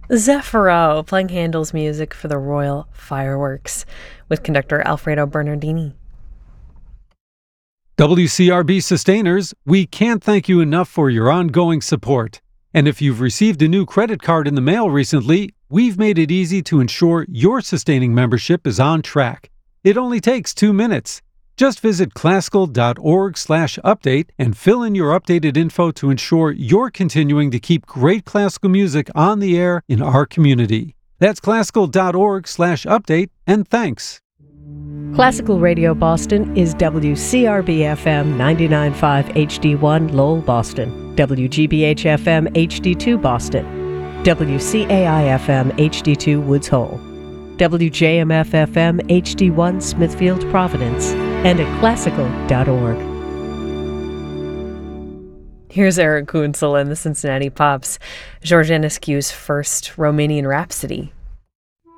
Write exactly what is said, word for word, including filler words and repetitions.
Zeffiro playing Handel's music for the Royal Fireworks with conductor Alfredo Bernardini. W C R B Sustainers, we can't thank you enough for your ongoing support. And if you've received a new credit card in the mail recently, we've made it easy to ensure your sustaining membership is on track. It only takes two minutes. Just visit classical.org slash update and fill in your updated info to ensure you're continuing to keep great classical music on the air in our community. That's classical.org slash update, and thanks. Classical Radio Boston is W C R B F M ninety-nine point five H D one Lowell, Boston, W G B H F M H D two Boston, W C A I F M H D two Woods Hole, W J M F F M H D one Smithfield, Providence, and at classical dot org. Here's Eric Kunsel and the Cincinnati Pops, George Enescu's first Romanian Rhapsody.